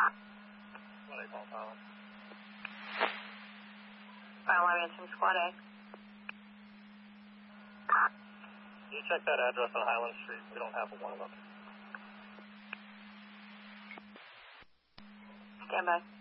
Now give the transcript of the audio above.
What I call Highland. I'm answering Squad A. Can you check that address on Highland Street? We don't have one of them. Stand by.